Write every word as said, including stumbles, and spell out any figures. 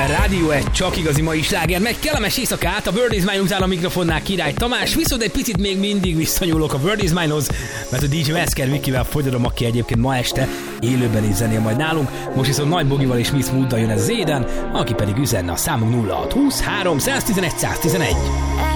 Rádió egy csak igazi mai sláger. Meg kellemes éjszakát, a World is Mine után a mikrofonnál Király Tamás, viszont egy picit még mindig visszanyúlok a World is Mine-hoz, mert a dé jé Veszker Vikivel fogyadom, aki egyébként ma este élőben is zenél majd nálunk. Most viszont Nagy Bogival és Miss Mooddal jön ez Zéden, aki pedig üzenne a számunk nulla hat húsz három száztizenegy száztizenegy.